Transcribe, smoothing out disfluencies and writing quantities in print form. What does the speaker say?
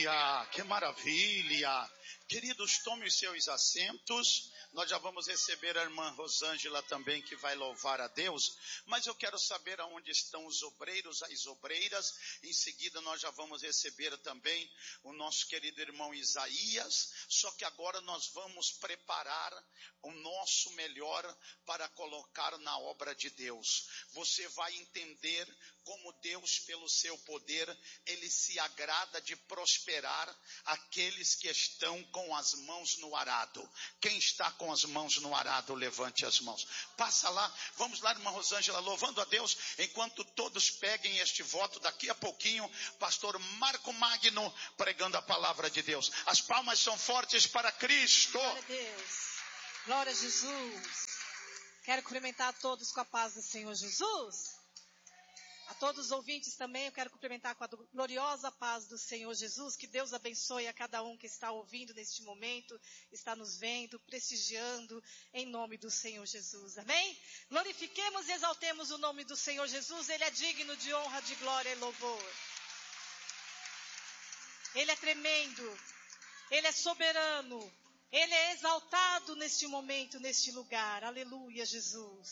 Aleluia, que maravilha. Queridos, tomem os seus assentos. Nós já vamos receber a irmã Rosângela também, que vai louvar a Deus. Mas eu quero saber aonde estão os obreiros, as obreiras. Em seguida nós já vamos receber também o nosso querido irmão Isaías. Só que agora nós vamos preparar o nosso melhor para colocar na obra de Deus. Você vai entender como Deus, pelo seu poder, Ele se agrada de prosperar aqueles que estão com as mãos no arado. Quem está com as mãos no arado, levante as mãos. Passa lá, vamos lá, irmã Rosângela, louvando a Deus, enquanto todos peguem este voto, daqui a pouquinho, pastor Marco Magno, pregando a palavra de Deus. As palmas são fortes para Cristo. Glória a Deus, glória a Jesus. Quero cumprimentar a todos com a paz do Senhor Jesus. A todos os ouvintes também, eu quero cumprimentar com a gloriosa paz do Senhor Jesus. Que Deus abençoe a cada um que está ouvindo neste momento, está nos vendo, prestigiando, em nome do Senhor Jesus. Amém? Glorifiquemos e exaltemos o nome do Senhor Jesus. Ele é digno de honra, de glória e louvor. Ele é tremendo. Ele é soberano. Ele é exaltado neste momento, neste lugar. Aleluia, Jesus.